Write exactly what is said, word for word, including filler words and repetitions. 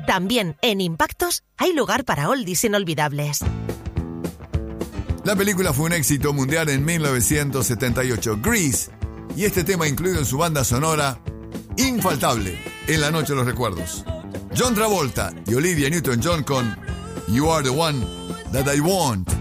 También en Impactos hay lugar para oldies inolvidables. La película fue un éxito mundial en mil novecientos setenta y ocho, Grease, y este tema incluido en su banda sonora, infaltable en la noche de los recuerdos. John Travolta y Olivia Newton-John con You Are the One That I Want.